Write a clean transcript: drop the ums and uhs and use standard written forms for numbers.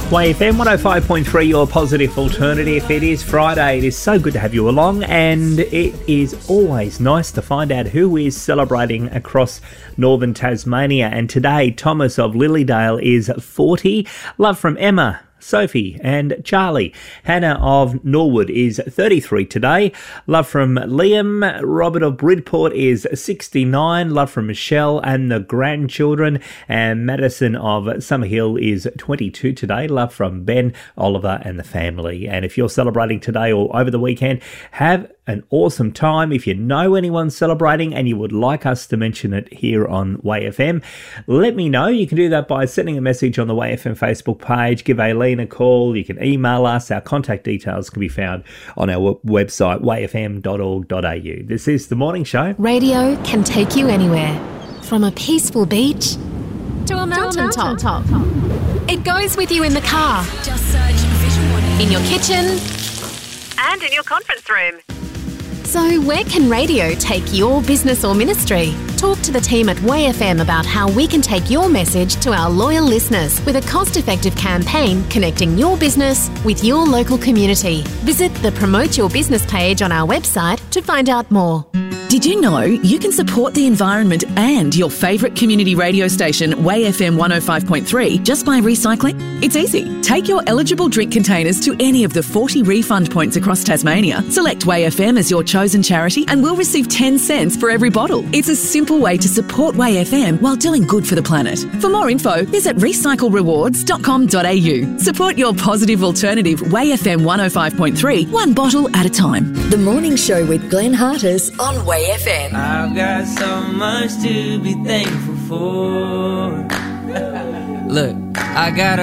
WayFM 105.3, your positive alternative. It is Friday. It is so good to have you along, and it is always nice to find out who is celebrating across northern Tasmania. And today, Thomas of Lilydale is 40. Love from Emma, Sophie and Charlie. Hannah of Norwood is 33 today. Love from Liam. Robert of Bridport is 69. Love from Michelle and the grandchildren. And Madison of Summerhill is 22 today. Love from Ben, Oliver and the family. And if you're celebrating today or over the weekend, have an awesome time. If you know anyone celebrating and you would like us to mention it here on WayFM, let me know. You can do that by sending a message on the WayFM Facebook page. Give Aileen a call. You can email us. Our contact details can be found on our website, wayfm.org.au. This is The Morning Show. Radio can take you anywhere, from a peaceful beach to a mountain top. It goes with you in the car, Just search Vision One in your kitchen, and in your conference room. So where can radio take your business or ministry? Talk to the team at WayFM about how we can take your message to our loyal listeners with a cost-effective campaign connecting your business with your local community. Visit the Promote Your Business page on our website to find out more. Did you know you can support the environment and your favourite community radio station, WayFM 105.3, just by recycling? It's easy. Take your eligible drink containers to any of the 40 refund points across Tasmania. Select WayFM as your chosen charity and we'll receive 10 cents for every bottle. It's a simple way to support WayFM while doing good for the planet. For more info, visit recyclerewards.com.au. Support your positive alternative, WayFM 105.3, one bottle at a time. The Morning Show with Glenn Hartis on WayFM. I've got so much to be thankful for. Look, I got a